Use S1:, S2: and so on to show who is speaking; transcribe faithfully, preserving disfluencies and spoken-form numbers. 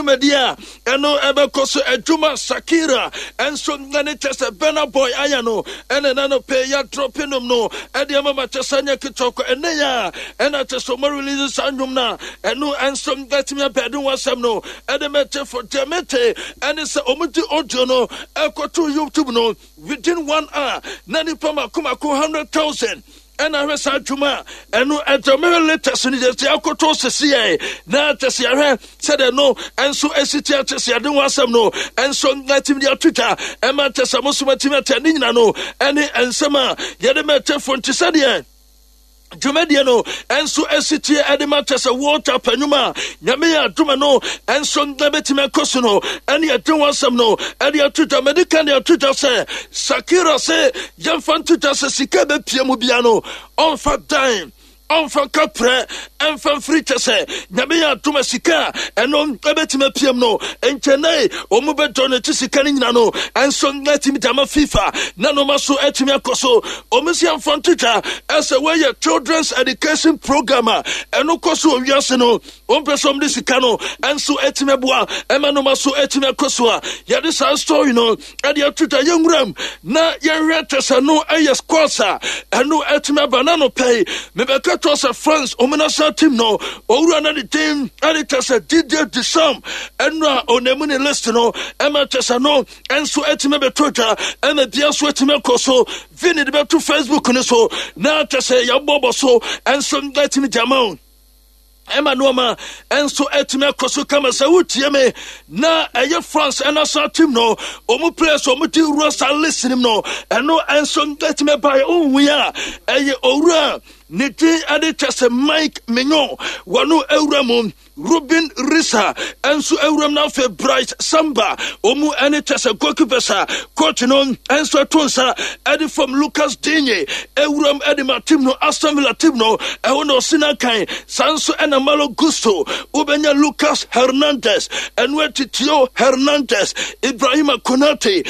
S1: Tumedia, Eno Ebekoso Ejuma Sakira, and so many test a Bena boy Ayano, and another pay ya tropinum no, and the Mama Chasanya Kitoko, and Naya, and at the summer releases Sandumna, and no and some get me a bedroom was some no, and the matter for Demete, and it's a Omuti Ojono, Eko to YouTube no, within one hour, Nani Pama Kumako hundred thousand. And I was at Juma, and at the mirror letters in the Alcotos, C A. Now, Tessia said, no, and so as it is, I don't want some no, and so let him their Twitter, and Matas Amosumatima Tanina no, and and Sama, Yadamata Fontisadia. Jumediano, and so as it is, Adimatas a water penuma, Yamea Dumano, and some Debetima Cosono, and yet don't want some no, and your Twitter Medican, your Twitter say, Sakira say, Janfan Twitter says, Sikabe Piamubiano, on for time. On for capre and for free to say, Namia Tumasika, and on Ebetima Piano, and Chennai, or Mubeton, Tisicaning Nano, and some Natimidama FIFA, Nanomaso Etimia Coso, or Monsieur Fontita, as a way a children's education programmer, and no Coso of Yasino, Ompesom Disicano, and so Etimabua, Emanomaso Etimia Cosua, Yadisa story no, and your Twitter young ram, na Yaretas, no Ayas Quasa, and no Etima Banano pay, Mebeka. Toss a France, Omenasa team no, or another team, and it has a Didier Deschamps, and now on the money list no, Emma Tessano, and so Etimebe Twitter, and the Dia Swetimeko so, Vinny the to Facebook and so, now to say Yabobo so, and some letting Jamon. Emma Noma, and so Etime Kosuka Masauti, na a France and a sort team no, Omu players or Muti Rosa listening no, and no answer get me by oh we are a ora. Niti aditase Mike Mignon, Wanu Euramum, Ruben Rissa, and so Euram now for Bright Samba, Omu Anitasa Gokipesa, Cotinon, and so Tonsa, Eddie from Lucas Digne, Euram Edima Timno, Aston Villa Timno, Eono Sinakai, Sanso and Amalo Gusto, Ubenya Lucas Hernandez, and Wetitio Hernandez, Ibrahima Konate,